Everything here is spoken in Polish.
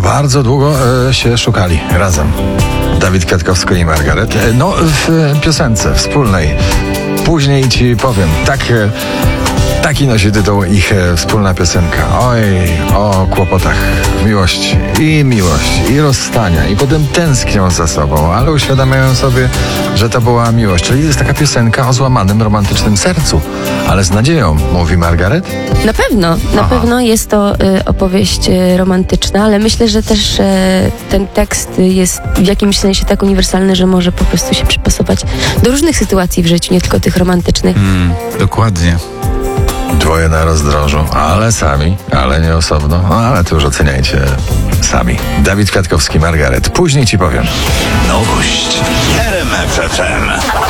Bardzo długo się szukali razem. Dawid Kwiatkowski i Margaret. No, w piosence wspólnej. Później ci powiem. Taki nosi tytuł ich wspólna piosenka. Oj, o kłopotach w miłości. I miłość, i rozstania. I potem tęsknią za sobą, ale uświadamiają sobie, że to była miłość. Czyli jest taka piosenka o złamanym, romantycznym sercu. Ale z nadzieją, mówi Margaret. Na pewno jest to opowieść romantyczna, ale myślę, że też ten tekst jest w jakimś sensie tak uniwersalny, że może po prostu się przypasować do różnych sytuacji w życiu, nie tylko tych romantycznych. Dokładnie. Dwoje na rozdrożu, ale sami, ale nie osobno. No, ale to już oceniajcie sami. Dawid Kwiatkowski, Margaret. Później ci powiem. Nowość w RMF FM.